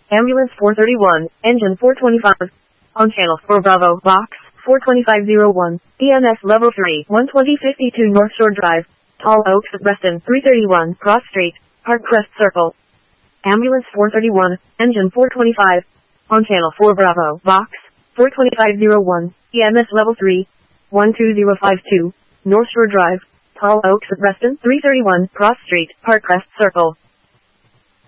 Ambulance 431, engine 425. On channel 4 Bravo, box 42501, EMS level 3, 12052 North Shore Drive, Tall Oaks, Reston 331, Cross Street, Parkcrest Circle. Ambulance 431, engine 425. On channel 4 Bravo, box 42501, EMS level 3, 12052, North Shore Drive, Tall Oaks, Reston 331, Cross Street, Parkcrest Circle.